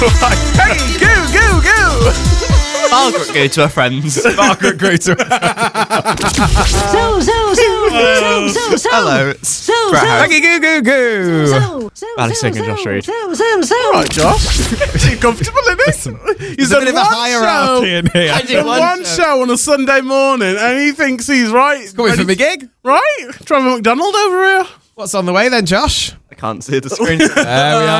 Hey, go! Margaret go to her friends. Margaret grew to Hello, it's Brett Harris. Peggy goo. Ali Singh and Josh Reed. All right, Josh. Are you comfortable in this? He's There's a bit of a hierarchy in here. I did done one show on a Sunday morning, and he thinks he's right. Going for the gig. Right? Trying McDonald over here. What's on the way then, Josh? I can't see the screen. There we are.